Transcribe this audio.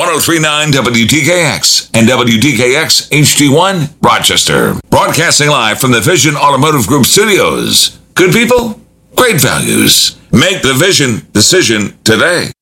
1039 WDKX and WDKX HD1 Rochester. Broadcasting live from the Vision Automotive Group studios. Good people, great values. Make the Vision decision today.